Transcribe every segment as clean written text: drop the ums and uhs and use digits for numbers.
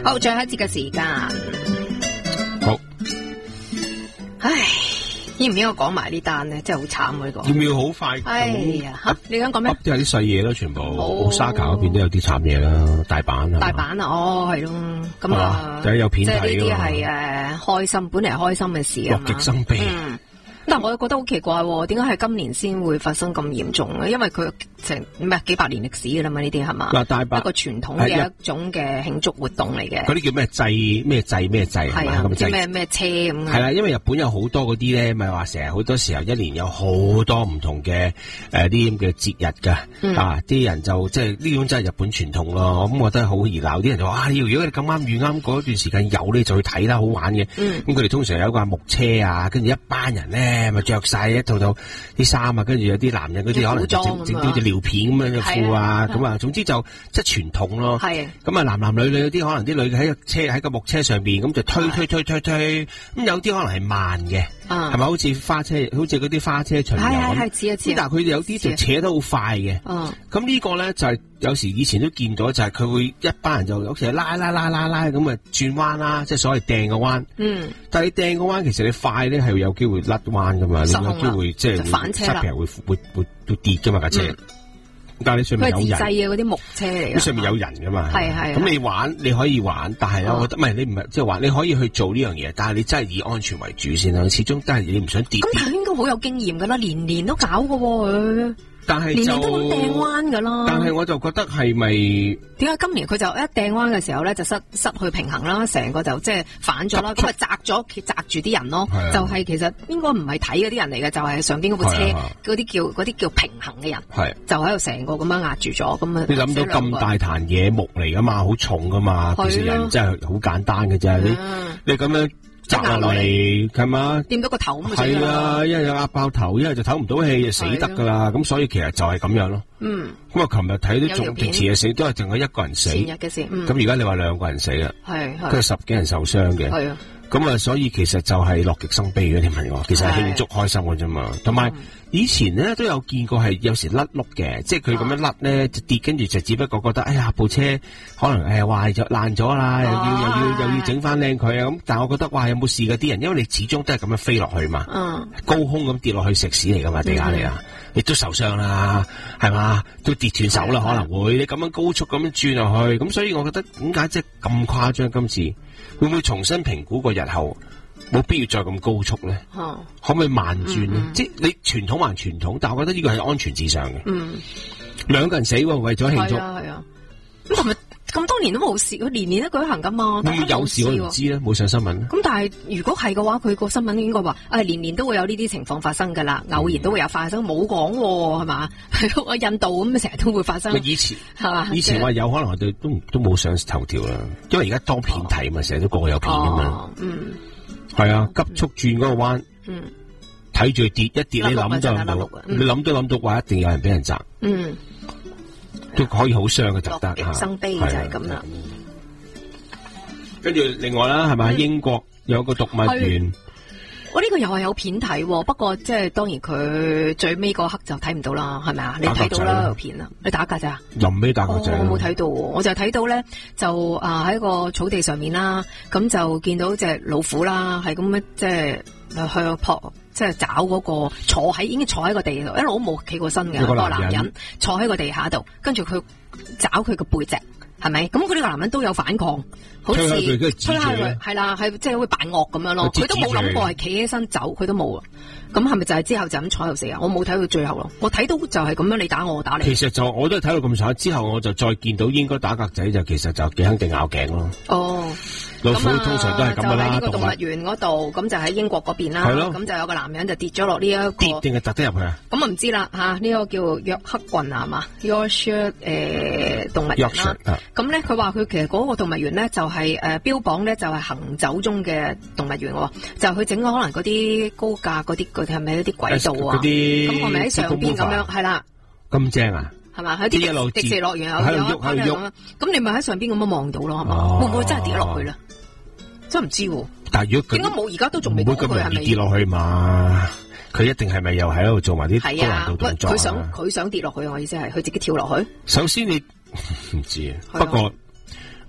好，最後一節嘅時間。 好， 唉，應唔應該講埋呢單咧？真係好慘呢個。 要唔要好快？ 哎呀，吓你想講咩？ 都有啲細嘢咯，全部。沙卡嗰邊都有啲慘嘢啦，大阪啊。 大阪啊，哦，係咯，咁啊， 就係有片睇。 即係呢啲係開心，本嚟係開心嘅事啊嘛。 樂極生悲。 但我又覺得好奇怪，點解係今年先會發生咁嚴重咧？因為佢成幾百年歷史㗎啦嘛，呢啲係嘛？嗱，大阪一個傳統嘅一種嘅慶祝活動嚟嘅。嗰啲叫咩祭咩祭係嘛？即係咩車咁。係啦，因為日本有好多嗰啲咧，咪話成日好多時候一年有好多唔同嘅啲咁嘅節日㗎。啲人就即係呢種真係日本傳統咯。咁我覺得好熱鬧，啲人就話如果你咁啱遇啱嗰段時間有你就去睇啦，好玩嘅。咁佢哋通常有一個木車啊，跟住一班人咧。咪着晒一套啲衫啊，跟住有啲男人嗰啲可能整到隻尿片咁樣嘅褲啊，咁啊，總之就即係傳統咯。係咁啊，男女有啲可能啲女喺個木車上邊，咁就推，咁有啲可能係慢嘅，係咪好似花車，好似嗰啲花車巡遊咁？係但係佢哋有啲就扯得好快嘅。咁呢個咧就係有時以前都見到，就係佢會一班人就好似拉咁啊轉彎啦，即係所謂掟個彎。但係你掟個彎，其實你快咧係有機會甩彎噶嘛，你有機會即係反車啦，會跌噶嘛架車。但係你上面有人，佢係自製嘅嗰啲木車嚟嘅，上面有人噶嘛。係。咁你可以玩，但係咧，我覺得唔係你唔係即係話你可以去做呢樣嘢，但係你真係以安全為主先啦。始終都係你唔想跌。咁但係應該好有經驗噶啦，年都搞噶喎。但係年都咁掟彎噶啦。但係我就覺得係咪？點解今年佢就一掟彎嘅時候咧，就失去平衡啦，成個就即係反咗啦，咁啊砸住啲人咯。就係其實應該唔係睇嗰啲人嚟嘅，就係上邊嗰部車嗰啲叫平衡嘅人。係就喺度成個咁樣壓住咗，咁啊。你諗到咁大壇嘢木嚟噶嘛，好重噶嘛，其實人真係好簡單嘅啫。你咁樣。砸落嚟係嘛？掂到個頭咁係啊！一係就壓爆頭，一係就唞唔到氣就死得噶啦。咁所以其實就係咁樣咯。咁啊，琴日睇啲仲極遲嘅死，都係淨係一個人死。前日嘅事。咁而家你話兩個人死啦，都係10幾人受傷嘅。係啊。咁啊，所以其實就係樂極生悲嘅啲朋友，其實係慶祝開心嘅啫嘛。同埋以前咧都有見過係有時甩碌嘅，即係佢咁樣甩咧就跌，跟住就只不過覺得哎呀部車可能壞咗爛咗啦，又要整翻靚佢啊咁。但係我覺得哇有冇事嗰啲人，因為你始終都係咁樣飛落去嘛，高空咁跌落去石屎嚟噶嘛，地下嚟啊，你都受傷啦，係嘛，都跌斷手啦，可能會你咁樣高速咁樣轉落去，咁所以我覺得點解即係咁誇張？今次會唔會重新評估過日後？冇必要再咁高速咧，可唔可以慢轉咧？即係你傳統還傳統，但係我覺得呢個係安全至上嘅。兩個人死為咗慶祝，係啊。咁係咪咁多年都冇事？佢年年都舉行噶嘛？會唔會有事我唔知咧，冇上新聞。咁但係如果係嘅話，佢個新聞應該話，年年都會有呢啲情況發生噶啦，偶然都會有發生，冇講係嘛？喺印度咁成日都會發生。以前係嘛？以前話有可能我哋都冇上頭條啦，因為而家多片睇嘛，成日都個個有片噶嘛。係啊，急速轉嗰個彎，睇住跌一跌，你諗就你諗都諗到話一定有人俾人砸，都可以好傷嘅，就得吓。生悲就係咁啦。跟住另外啦，係咪英國有個動物園？我呢個又係有片睇，不過即係當然佢最尾嗰刻就睇唔到啦，係咪啊？你睇到啦片啦，你打格仔啊？臨尾打格仔，我冇睇到，我就睇到咧就喺個草地上面啦，咁就見到隻老虎啦，係咁樣即係去撲，即係找嗰個已經坐喺個地度，一路都冇企過身嘅個男人坐喺個地下度，跟住佢找佢個背脊。係咪？咁佢呢個男人都有反抗，好似吹下佢，係啦，係即係會扮惡咁樣咯。佢都冇諗過係企起身走，佢都冇啊。咁係咪就係之後就咁坐喺度死啊？我冇睇到最後咯，我睇到就係咁樣，你打我打你。其實就我都係睇到咁上下之後，我就再見到應該打格仔就其實就幾肯定咬頸咯。哦，老虎通常都係咁噶啦。就喺呢個動物園嗰度，咁就喺英國嗰邊啦。係咯。咁就有個男人就跌咗落呢一個跌定係特登入去啊？咁啊唔知啦吓，呢個叫約克郡啊嘛 ，Yorkshire 動物園啦。咁咧佢話佢其實嗰個動物園咧就係標榜咧就係行走中嘅動物園，就佢整咗可能嗰啲高架嗰啲。佢係咪有啲軌道啊？咁我咪喺上邊咁樣，係啦。咁正啊？係嘛？喺啲迪士尼樂園喺度喐，咁你咪喺上邊咁樣望到咯，係嘛？會唔會真係跌落去咧？真唔知。但係如果佢應該冇，而家都仲未講佢係咪跌落去嘛？佢一定係咪又喺度做埋啲高難度動作？佢想跌落去，我意思係佢自己跳落去。首先你唔知啊，不過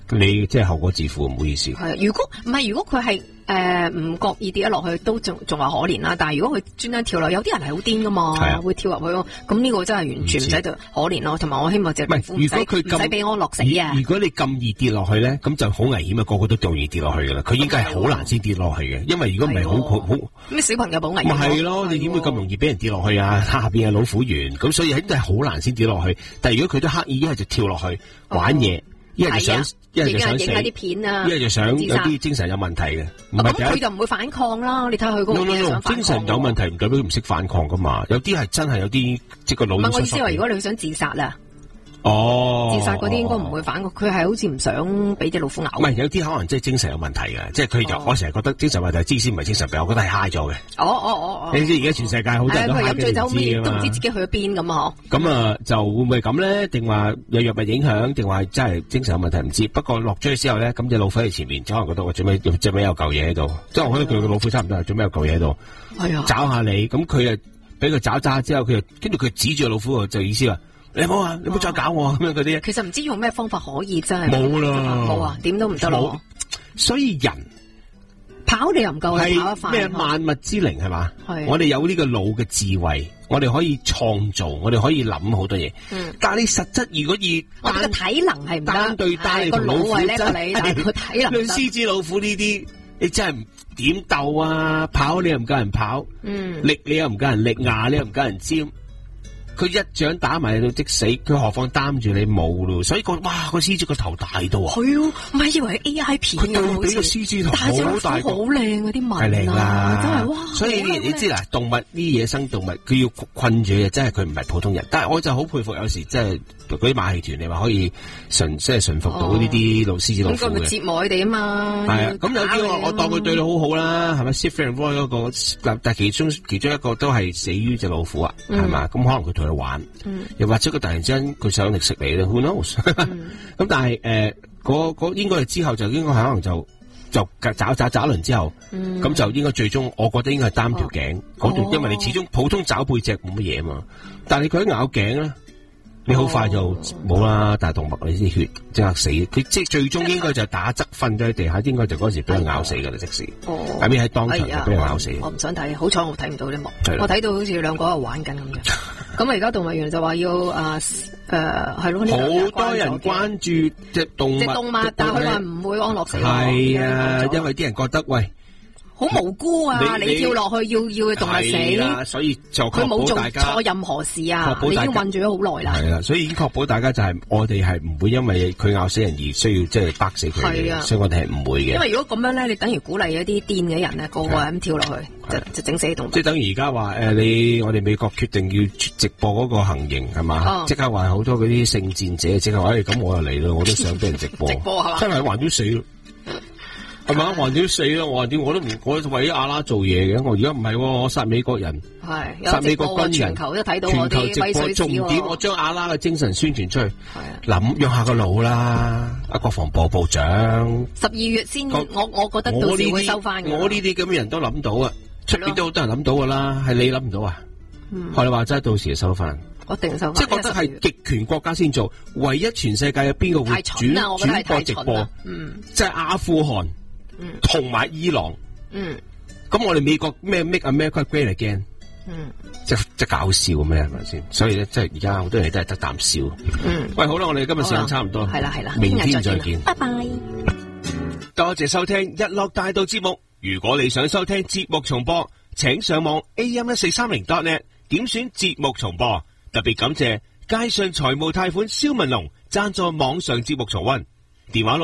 你即係後果自負，唔好意思。 係，如果佢係唔覺意跌咗落去，都仲話可憐啦。但係如果佢專登跳落，有啲人係好癲噶嘛，會跳入去咯。咁呢個真係完全唔使對可憐咯。同埋我希望就唔使俾安樂死啊。 如果你咁易跌落去咧，咁就好危險啊！個個都咁易跌落去噶啦。佢應該係好難先跌落去嘅，因為如果唔係好咩小朋友保危險。 咪係咯，你點會咁容易俾人跌落去啊？下邊係老虎園，咁所以肯定係好難先跌落去。但係如果佢都刻意一係就跳落去玩嘢。一係就想死， 影下啲片啊， 一係就想有啲精神有問題嘅。 咁佢就唔會反抗啦。你睇下佢嗰個精神有問題唔代表唔識反抗噶嘛。有啲係真係有啲即個腦。唔係我意思話，如果你想自殺啦。自殺嗰啲應該唔會反抗，佢係好似唔想俾隻老虎咬。 唔係有啲可能即係精神有問題嘅，即係佢我成日覺得精神問題之先唔係精神病，我覺得係嗨咗嘅。你知而家全世界好多人都嗨咗， 都唔知自己去咗邊咁啊！ 咁啊，就會唔會咁咧？定話有藥物影響，定話真係精神有問題唔知。不過落咗去之後咧，咁隻老虎喺前面，可能覺得我最尾有嚿嘢喺度，即係我覺得佢個老虎差唔多係最尾有嚿嘢喺度，找下你。咁佢啊俾佢找之後，佢跟住佢指住個老虎就意思話。你唔好啊！你唔好再搞我咁樣嗰啲。其實唔知用咩方法可以真係冇啦， 冇啊，點都唔得咯。 所以人跑你又唔夠，跑得快咩萬物之靈係嘛？我哋有呢個腦嘅智慧，我哋可以創造，我哋可以諗好多嘢。但係你實質如果我哋嘅體能係唔得， 單對單你同老虎真係，但係個體能。 獅子老虎呢啲，你真係點鬥啊？跑你又唔夠人跑，力你又唔夠人力，牙你又唔夠人尖。佢一掌打埋你到即死，佢何況擔住你冇咯，所以個獅子個頭大到啊！ 係啊，唔係以為係 AI 片佢對比個獅子頭好大個， 好靚啊啲紋係靚啦， 真係哇！ 所以你知啦，動物呢野生動物，佢要困住嘅，真係佢唔係普通人。但係我就好佩服有時即係嗰啲馬戲團，你話可以馴服到呢啲老獅子老虎嘅。咁佢咪折磨佢哋啊嘛？ 係啊，咁有啲我當佢對你好好啦，係咪 Siegfried and Roy 嗰個？但係其中一個都係死於隻老虎啊，係嘛？咁可能佢同佢玩，又或者佢突然之間佢想嚟食你咧 ，Who knows？咁但係嗰應該係之後就應該可能就找一輪之後，咁就應該最終我覺得應該係擔條頸嗰段，因為你始終普通找背脊冇乜嘢嘛，但係佢一咬頸咧，你好快就冇啦，大動脈你啲血即刻死，佢即係最終應該就打側瞓咗喺地下，應該就嗰時俾人咬死噶啦，即時，係咪喺當場就俾人咬死？ 我唔想睇，好彩我睇唔到呢幕，我睇到好似兩個喺度玩緊咁樣。咁啊，而家動物園就話要係咯， 好多人關注隻動物， 但係佢話唔會安樂死。 係啊，因為啲人覺得喂。 好無辜啊！你跳落去要佢動物死， 所以就確保大家佢冇做錯任何事啊！你已經困住咗好耐啦。 係啦，所以已經確保大家就係我哋係唔會因為佢咬死人而需要即係打死佢嘅，所以我哋係唔會嘅。 因為如果咁樣咧，你等於鼓勵一啲癲嘅人咧，個個咁跳落去，就整死啲動物。 即係等於而家話我哋美國決定要直播嗰個行刑係嘛？即刻話好多嗰啲聖戰者即刻話，咁我又嚟咯，我都想俾人直播。 直播係嘛？ 真係還都死咯。係咪橫掂死咯！我話點我都唔，我為咗阿拉做嘢嘅。我而家唔係，我殺美國人，殺美國軍人， 全球都睇到我啲威水史。 重點我將阿拉嘅精神宣傳出去，諗用下個腦啦。阿國防部部長 12月先，我覺得到時會收翻嘅。 我呢啲咁嘅人都諗到啊，出邊都好多人諗到噶啦，係你諗唔到啊？學你話齋，到時收翻。 我定收翻。 即係覺得係極權國家先做，唯一全世界有邊個會轉播直播？即係阿富汗。同埋伊朗，咁我哋美國咩 Make America Great Again，即係搞笑咩係咪先？所以咧，即係而家好多人都係得啖笑。喂，好啦，我哋今日時間差唔多， 係啦， 明天再見， 拜拜。 多謝收聽日落大道節目。如果你想收聽節目重播，請上網 am1430.net 點選節目重播。特別感謝佳信財務貸款蕭文龍贊助網上節目重溫，電話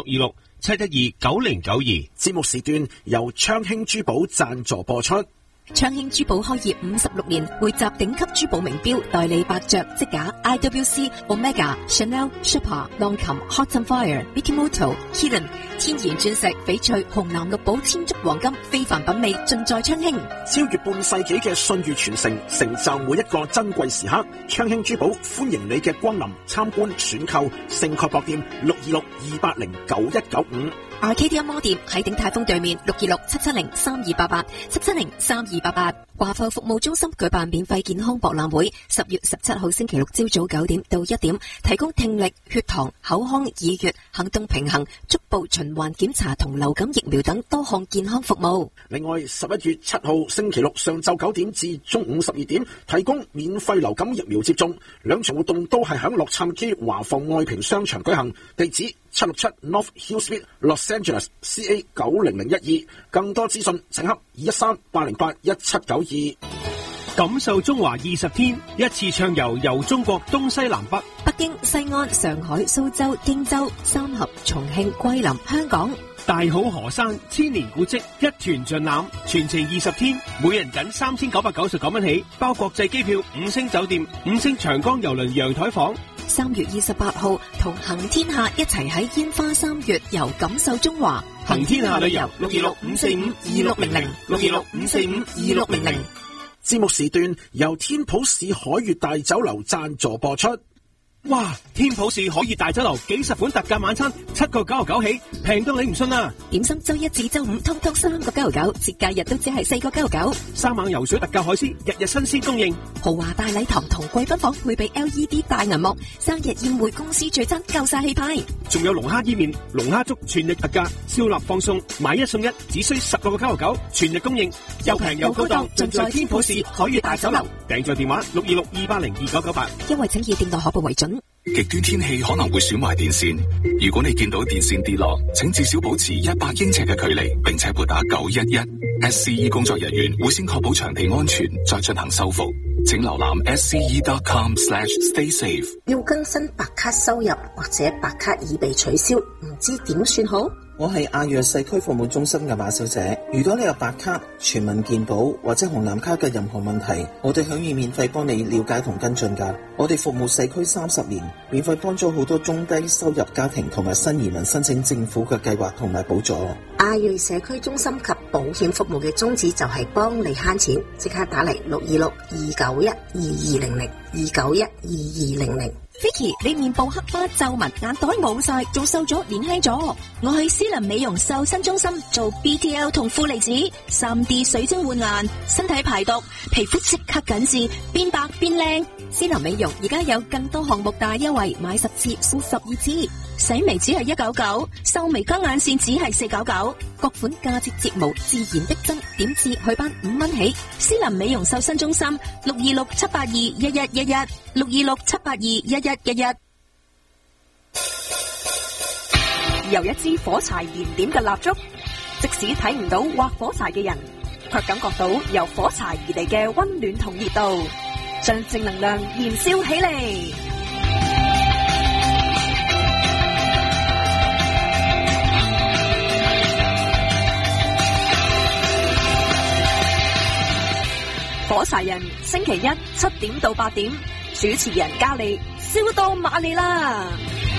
626-712-9092。 節目時段由昌興珠寶贊助播出。 昌興珠寶開業56年，匯集頂級珠寶名錶，代理百爵、積架、IWC、Omega、Chanel、Sherpa、浪琴、Hot and Fire、Mikimoto、Kirin， 天然鑽石、翡翠、紅藍綠寶、千足黃金，非凡品味盡在昌興。 超越半世紀嘅信譽傳承，成就每一個珍貴時刻。昌興珠寶歡迎你嘅光臨、參觀、選購。盛蓋博店626-280-9195。 Arcadia Mall 店喺鼎泰豐對面，626-770-3288，770-3288。 華埠服務中心舉辦免費健康博覽會，10月17號星期六朝早9點到1點，提供聽力、血糖、口腔、耳穴、行動平衡、足部循環檢查同流感疫苗等多項健康服務。 另外11月7號星期六上晝9點至中午12點，提供免費流感疫苗接種，兩場活動都係響洛杉磯華埠愛平商場舉行，地址767 North Hill Street Los Angeles CA 90012，更多資訊請洽213-808-1792。 感受中華20天，一次暢遊遊中國東西南北， 北京、西安、上海、蘇州、荊州、三峽、重慶、桂林、香港。 大好河山，千年古蹟，一團盡覽，全程20天，每人僅3999蚊起，包國際機票、5星酒店、5星長江郵輪陽台房。 3月28號同行天下一齊喺煙花3月遊感受中華， 行天下旅遊626-545-2600，626-545-2600。 節目時段由天普市海悅大酒樓贊助播出。 哇！天普市海悅大酒樓幾十款特價晚餐，7個99起，平到你唔信啊！ 點心周一至周五通通3個99，節假日都只係4個99。 三晚游水特價海鮮，日日新鮮供應。 豪華大禮堂同貴賓房配備 LED 大銀幕，生日宴會公司聚餐夠晒氣派。 仲有龍蝦伊麵、龍蝦粥全日特價，燒臘放送，買一送一，只需16個99，全日供應，又平又高檔，盡在天普市海悅大酒樓。訂座電話626-280-2998， 因為請以店內可報為準。 極端天氣可能會損壞電線，如果你見到電線跌落，請至少保持100英尺嘅距離，並且撥打911。SCE 工作人員會先確保場地安全，再進行修復。請瀏覽 sce.com/staysafe。 要更新白卡收入或者白卡已被取消，唔知點算好？ 我係亞弱社區服務中心嘅馬小姐。如果你有白卡、全民健保或者紅藍卡嘅任何問題，我哋可以免費幫你了解同跟進㗎。我哋服務社區30年，免費幫咗好多中低收入家庭同埋新移民申請政府嘅計劃同埋補助。 亞瑞社區中心及保險服務嘅宗旨就係幫你慳錢，即刻打嚟 626-291-2200，291-2200。Vicky， 你面部黑斑、皺紋、眼袋冇晒，仲瘦咗，年輕咗。我去思林美容瘦身中心做 BTL 同負離子、3D 水晶換顏，身體排毒，皮膚即刻緊緻，變白變靚。思林美容而家有更多項目大優惠，買10次送12次。洗眉只係199，瘦眉加眼線只係499，各款價值睫毛自然逼真，點至去斑5蚊起。思林美容瘦身中心626-782-1111 626-782-1111。 由一支火柴燃點嘅蠟燭，即使睇唔到劃火柴嘅人，卻感覺到由火柴而嚟嘅溫暖同熱度，將正能量燃燒起嚟。火柴人星期一7點到8點，主持人嘉莉燒到馬利啦！